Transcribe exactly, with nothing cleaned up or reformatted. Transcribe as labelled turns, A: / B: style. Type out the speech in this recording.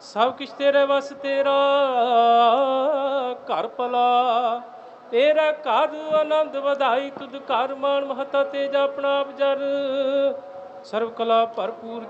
A: ਸਭ ਕਿਛ ਤੇਰੇ ਵਸ ਤੇਰਾ ਘਰ ਭਲਾ, ਤੇਰਾ ਘਰ ਆਨੰਦ ਵਧਾਈ, ਤੁਧ ਘਰ ਮਾਨ ਮਹਤਾ ਤੇਜ ਆਪਣਾ ਆਪ ਜਰ, ਸਰਬ ਕਲਾ ਭਰਪੂਰ